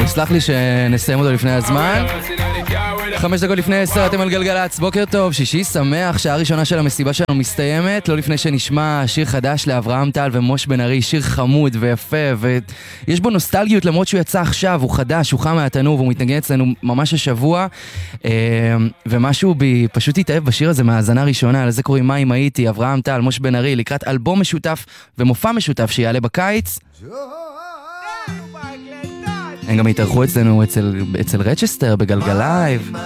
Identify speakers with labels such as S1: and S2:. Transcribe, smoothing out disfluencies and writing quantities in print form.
S1: הוא יסלח לי שנסיים אותו לפני הזמן. 5 דקות לפני 10 אתם על גלגלצ, בוקר טוב, שישי שמח, שעה ראשונה של המסיבה שלנו מסתיימת, לא לפני שנשמע שיר חדש לאברהם טל ומוש בן ארי, שיר חמוד ויפה ויש בו נוסטלגיות למרות שהוא יצא עכשיו, הוא חדש, הוא חם מהתנור והוא מתנגן אצלנו ממש השבוע, ומשהו בי פשוט התאהב בשיר הזה מהאזנה ראשונה, לזה קוראים מים הייתי, אברהם טל, מוש בן ארי, לקראת אלבום משותף ומופע משותף שיעלה בקיץ. הם גם התארחו אצלנו אצל רצ'סטר בגלגלייב.